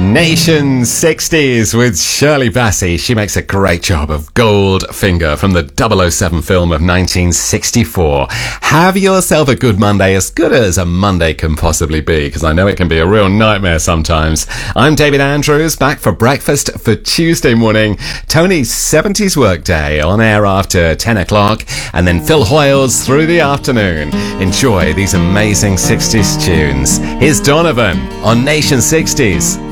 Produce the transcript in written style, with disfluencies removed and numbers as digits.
Nation 60s with Shirley Bassey. She makes a great job of Goldfinger from the 007 film of 1964. Have yourself a good Monday, as good as a Monday can possibly be, because I know it can be a real nightmare sometimes. I'm David Andrews, back for breakfast for Tuesday morning. Tony's 70s Workday on air after 10 o'clock, and then Phil Hoyles through the afternoon. Enjoy these amazing 60s tunes. Here's Donovan on Nation 60s.